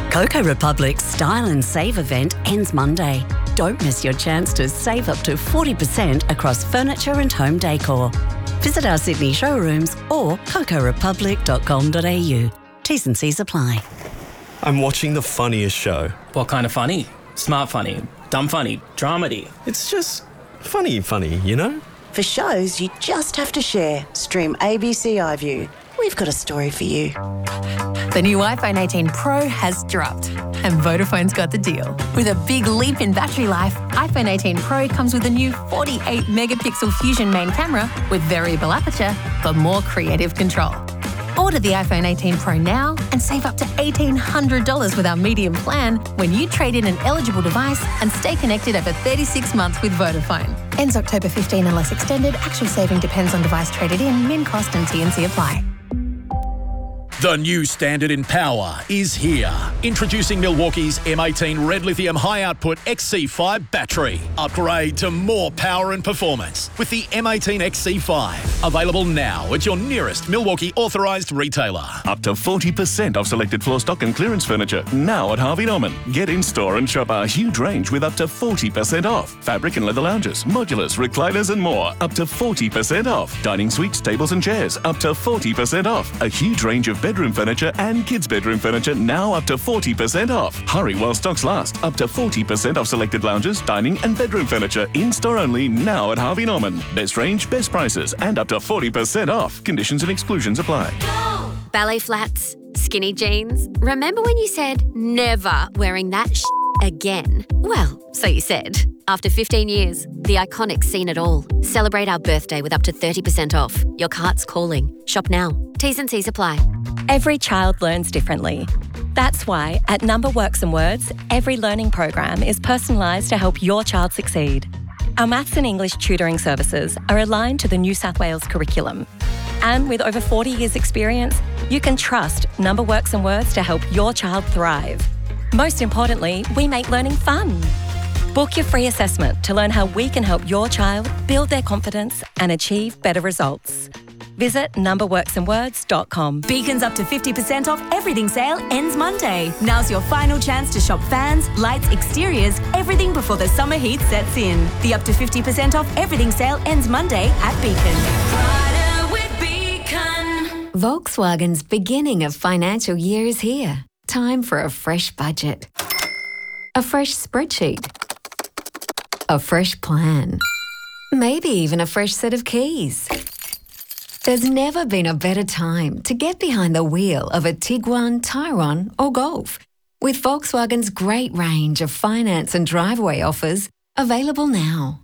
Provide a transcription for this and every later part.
Coco Republic's Style and Save event ends Monday. Don't miss your chance to save up to 40% across furniture and home decor. Visit our Sydney showrooms or cocorepublic.com.au. T's and C's apply. I'm watching the funniest show. What kind of funny? Smart funny, dumb funny, dramedy. It's just funny, you know? For shows you just have to share, stream ABC iView. We've got a story for you. The new iPhone 18 Pro has dropped, and Vodafone's got the deal. With a big leap in battery life, iPhone 18 Pro comes with a new 48-megapixel Fusion main camera with variable aperture for more creative control. Order the iPhone 18 Pro now and save up to $1,800 with our medium plan when you trade in an eligible device and stay connected over 36 months with Vodafone. Ends October 15 unless extended. Actual saving depends on device traded in. Min cost and T&C apply. The new standard in power is here. Introducing Milwaukee's M18 Red Lithium High Output XC5 battery. Upgrade to more power and performance with the M18 XC5. Available now at your nearest Milwaukee authorised retailer. Up to 40% off selected floor stock and clearance furniture now at Harvey Norman. Get in store and shop our huge range with up to 40% off. Fabric and leather lounges, modulars, recliners and more. Up to 40% off. Dining suites, tables and chairs. Up to 40% off. A huge range of bedroom furniture and kids' bedroom furniture now up to 40% off. Hurry while stocks last. Up to 40% off selected lounges, dining and bedroom furniture in-store only now at Harvey Norman. Best range, best prices and up to 40% off. Conditions and exclusions apply. Ballet flats, skinny jeans. Remember when you said never wearing that again? Well, so you said. After 15 years, the Iconic's seen it all. Celebrate our birthday with up to 30% off. Your cart's calling. Shop now. T's and C's apply. Every child learns differently. That's why at Number Works and Words, every learning program is personalised to help your child succeed. Our maths and English tutoring services are aligned to the New South Wales curriculum. And with over 40 years' experience, you can trust Number Works and Words to help your child thrive. Most importantly, we make learning fun. Book your free assessment to learn how we can help your child build their confidence and achieve better results. Visit numberworksandwords.com. Beacon's up to 50% off everything sale ends Monday. Now's your final chance to shop fans, lights, exteriors, everything before the summer heat sets in. The up to 50% off everything sale ends Monday at Beacon. Volkswagen's beginning of financial year is here. Time for a fresh budget. A fresh spreadsheet. A fresh plan. Maybe even a fresh set of keys. There's never been a better time to get behind the wheel of a Tiguan, Tyrone or Golf. With Volkswagen's great range of finance and driveway offers available now.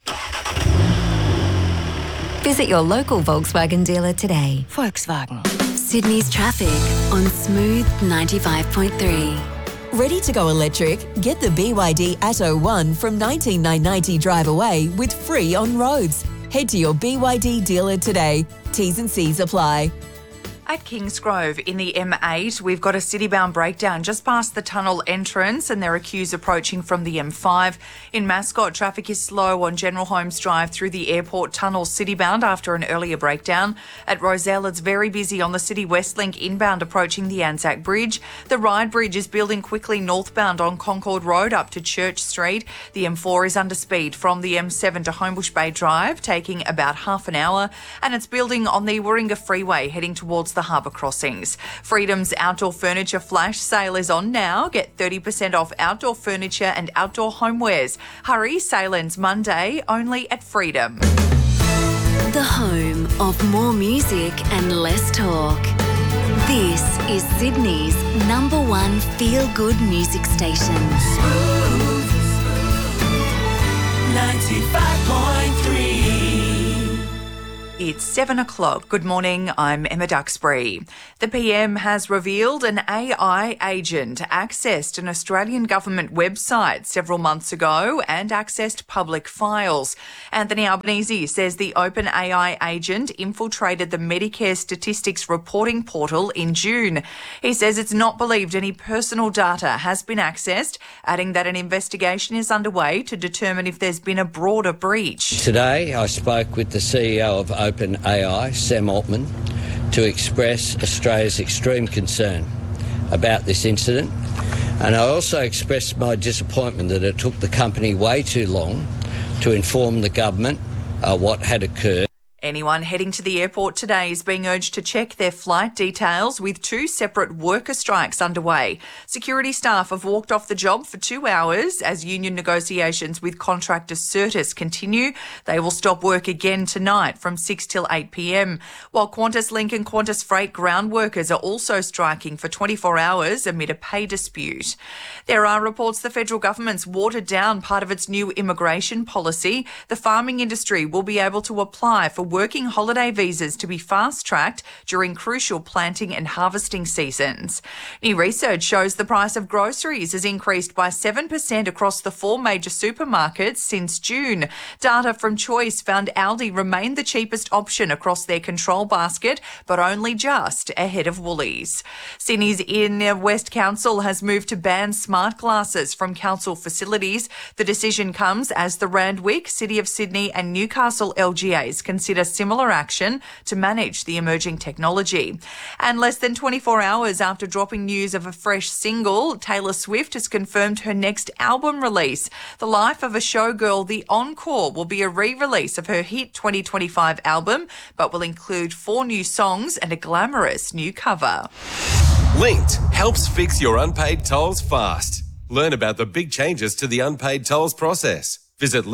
Visit your local Volkswagen dealer today. Volkswagen. Sydney's traffic on Smooth 95.3. Ready to go electric? Get the BYD Atto 1 from $19,990 drive away with free on roads. Head to your BYD dealer today. T's and C's apply. At Kingsgrove in the M8, we've got a city-bound breakdown just past the tunnel entrance and there are queues approaching from the M5. In Mascot, traffic is slow on General Holmes Drive through the airport tunnel city-bound after an earlier breakdown. At Rozelle, it's very busy on the City West Link inbound approaching the Anzac Bridge. The Ryde Bridge is building quickly northbound on Concord Road up to Church Street. The M4 is under speed from the M7 to Homebush Bay Drive, taking about half an hour. And it's building on the Warringah Freeway heading towards the harbour crossings. Freedom's outdoor furniture flash sale is on now. Get 30% off outdoor furniture and outdoor homewares. Hurry, sale ends Monday only at Freedom. The home of more music and less talk. This is Sydney's #1 feel-good music station. Smooth 95.3. It's 7 o'clock. Good morning, I'm Emma Duxbury. The PM has revealed an AI agent accessed an Australian government website several months ago and accessed public files. Anthony Albanese says the OpenAI agent infiltrated the Medicare statistics reporting portal in June. He says it's not believed any personal data has been accessed, adding that an investigation is underway to determine if there's been a broader breach. Today I spoke with the CEO of OpenAI, Sam Altman, to express Australia's extreme concern about this incident. And I also expressed my disappointment that it took the company way too long to inform the government what had occurred. Anyone heading to the airport today is being urged to check their flight details with 2 separate worker strikes underway. Security staff have walked off the job for 2 hours as union negotiations with contractor Certis continue. They will stop work again tonight from 6 till 8 p.m, while Qantas Link and Qantas Freight ground workers are also striking for 24 hours amid a pay dispute. There are reports the federal government's watered down part of its new immigration policy. The farming industry will be able to apply for working holiday visas to be fast-tracked during crucial planting and harvesting seasons. New research shows the price of groceries has increased by 7% across the 4 major supermarkets since June. Data from Choice found Aldi remained the cheapest option across their control basket, but only just ahead of Woolies. Sydney's Inner West Council has moved to ban smart glasses from council facilities. The decision comes as the Randwick, City of Sydney and Newcastle LGAs consider similar action to manage the emerging technology. And less than 24 hours after dropping news of a fresh single, Taylor Swift has confirmed her next album release. The Life of a Showgirl, The Encore, will be a re-release of her hit 2025 album, but will include 4 new songs and a glamorous new cover. Linked helps fix your unpaid tolls fast. Learn about the big changes to the unpaid tolls process. Visit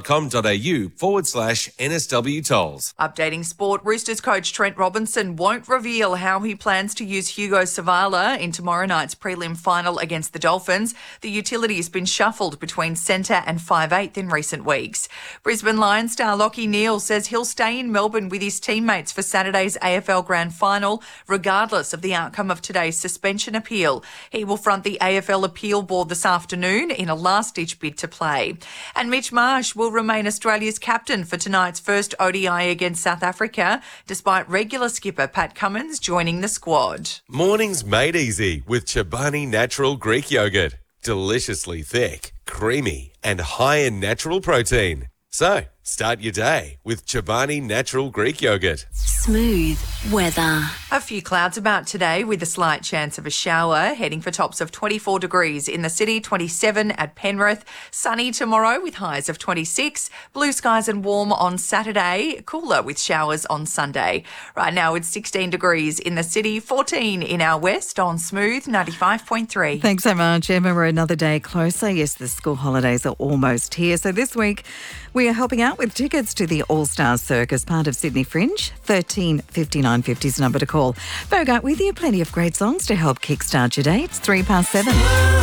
linked.com.au/NSW tolls. Updating sport, Roosters coach Trent Robinson won't reveal how he plans to use Hugo Savala in tomorrow night's prelim final against the Dolphins. The utility has been shuffled between centre and 5'8" in recent weeks. Brisbane Lions star Lachie Neale says he'll stay in Melbourne with his teammates for Saturday's AFL Grand Final, regardless of the outcome of today's suspension appeal. He will front the AFL Appeal Board this afternoon in a last-ditch bid to play. And Mitch Marsh will remain Australia's captain for tonight's first ODI against South Africa, despite regular skipper Pat Cummins joining the squad. Mornings made easy with Chobani Natural Greek Yogurt. Deliciously thick, creamy and high in natural protein. So, start your day with Chobani Natural Greek Yogurt. Smooth weather. A few clouds about today with a slight chance of a shower, heading for tops of 24 degrees in the city, 27 at Penrith. Sunny tomorrow with highs of 26. Blue skies and warm on Saturday, cooler with showers on Sunday. Right now it's 16 degrees in the city, 14 in our west on Smooth 95.3. Thanks so much, Emma. We're another day closer. Yes, the school holidays are almost here. So this week we are helping out with tickets to the All-Star Circus, part of Sydney Fringe. 13 5950 is the number to call. Bogart with you. Plenty of great songs to help kickstart your day. It's 7:03.